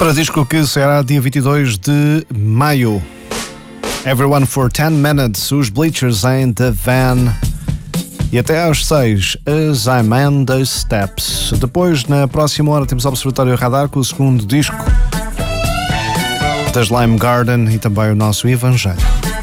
Para disco que será dia 22 de maio. Everyone for 10 Minutes, os Bleachers em The Van. E até às 6, as I'm on the Steps. Depois, na próxima hora, temos o Observatório Radar com o segundo disco das Lime Garden e também o nosso Evangelho.